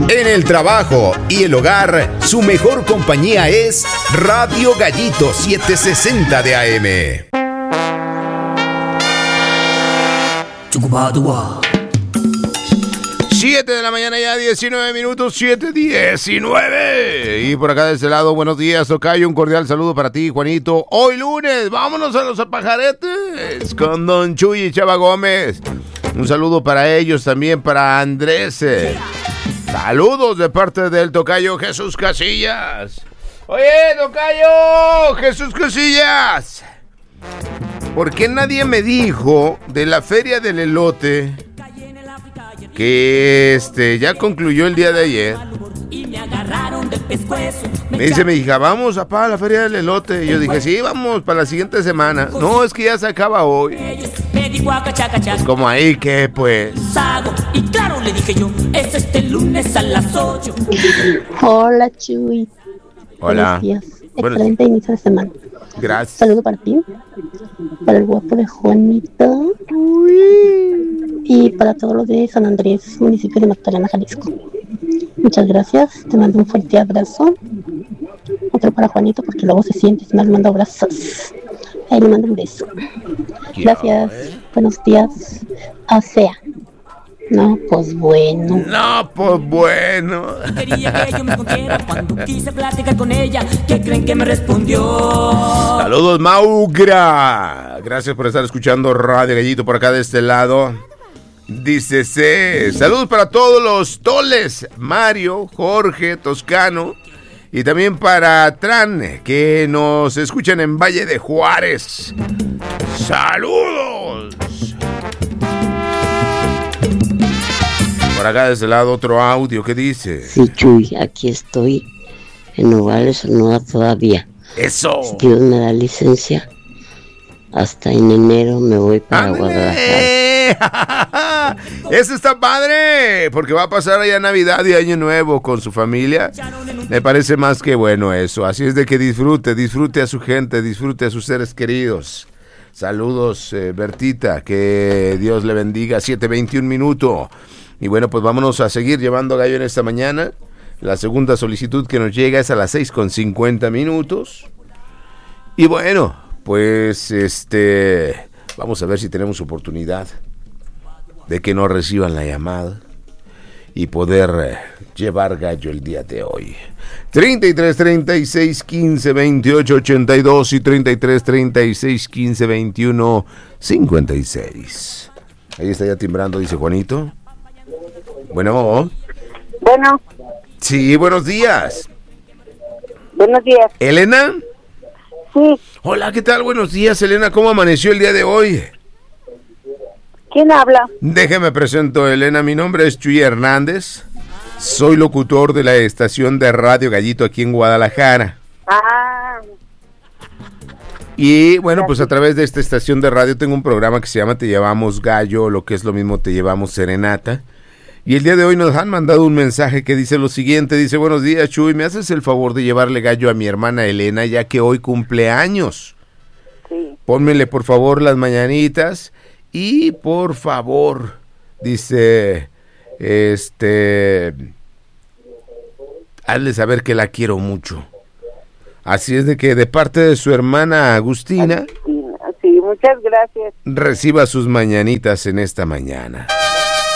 En el trabajo y el hogar, su mejor compañía es Radio Gallito 760 de AM. 7 de la mañana ya, 19 minutos, 7:19. Y por acá de este lado, buenos días, tocayo, un cordial saludo para ti, Juanito. Hoy lunes, vámonos a los pajaretes con Don Chuy y Chava Gómez. Un saludo para ellos, también para Andrés. Saludos de parte del tocayo Jesús Casillas. Oye, tocayo Jesús Casillas, ¿por qué nadie me dijo de la feria del elote que ya concluyó el día de ayer? Me dice mi hija, vamos papá a la feria del elote. Y yo dije, sí, vamos para la siguiente semana. No, es que ya se acaba hoy. Pues como ahí que pues. Y claro, le dije yo, es este lunes a las 8. Hola, Chuy. Hola. Buenos días. Excelente inicio de semana. Gracias. Saludo para ti, para el guapo de Juanito y para todos los de San Andrés, municipio de Magdalena, Jalisco. Muchas gracias, te mando un fuerte abrazo. Otro para Juanito porque luego se siente, me mando abrazos. Ahí le mando un beso. Gracias, buenos días. O sea, no, pues bueno. No, pues bueno. Quería que yo me contiera cuando quise platicar con ella. ¿Qué creen que me respondió? Saludos, Maugra. Gracias por estar escuchando Radio Gallito por acá de este lado. Dice saludos para todos los toles, Mario, Jorge, Toscano. Y también para Tran, que nos escuchan en Valle de Juárez. ¡Saludos! Por acá de este lado otro audio, ¿qué dice? Sí, Chuy, aquí estoy en Nogales, Sonora todavía. ¡Eso! Si Dios me da licencia, hasta en enero me voy para Guadalajara. Eso está padre, porque va a pasar allá Navidad y Año Nuevo con su familia. Me parece más que bueno eso. Así es de que disfrute a su gente, disfrute a sus seres queridos. Saludos, Bertita, que Dios le bendiga. 7:21 minutos. Y bueno, pues vámonos a seguir llevando gallo en esta mañana. La segunda solicitud que nos llega es a las 6:50 minutos. Y bueno, pues vamos a ver si tenemos oportunidad de que nos reciban la llamada y poder llevar gallo el día de hoy. 33 36 15 28 82 y 33 36 15 21 56. Ahí está ya timbrando, dice Juanito. Bueno. Sí, buenos días. Buenos días. ¿Elena? Sí. Hola, ¿qué tal? Buenos días, Elena. ¿Cómo amaneció el día de hoy? ¿Quién habla? Déjeme presento, Elena. Mi nombre es Chuy Hernández. Soy locutor de la estación de Radio Gallito aquí en Guadalajara. Ah. Y bueno, pues a través de esta estación de radio tengo un programa que se llama Te Llevamos Gallo, lo que es lo mismo Te Llevamos Serenata. Y el día de hoy nos han mandado un mensaje que dice lo siguiente, dice: buenos días, Chuy, ¿me haces el favor de llevarle gallo a mi hermana Elena, ya que hoy cumple años? Sí. Pónmele por favor las mañanitas y por favor, dice, hazle saber que la quiero mucho. Así es de que de parte de su hermana Agustina, Sí, muchas gracias. reciba sus mañanitas en esta mañana.